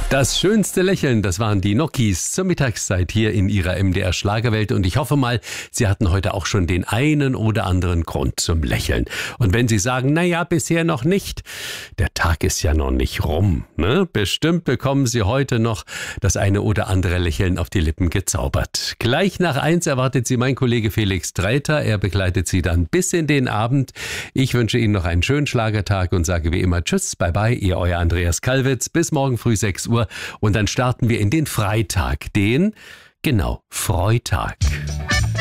Das schönste Lächeln, das waren die Nokis zur Mittagszeit hier in ihrer MDR Schlagerwelt und ich hoffe mal, Sie hatten heute auch schon den einen oder anderen Grund zum Lächeln. Und wenn Sie sagen, naja, bisher noch nicht, der Tag ist ja noch nicht rum, ne? Bestimmt bekommen Sie heute noch das eine oder andere Lächeln auf die Lippen gezaubert. Gleich nach 1 erwartet Sie mein Kollege Felix Dreiter, er begleitet Sie dann bis in den Abend. Ich wünsche Ihnen noch einen schönen Schlagertag und sage wie immer Tschüss, bye bye, Ihr euer Andreas Kalwitz, bis morgen früh 6 Uhr. Und dann starten wir in den Freitag, den, Freitag.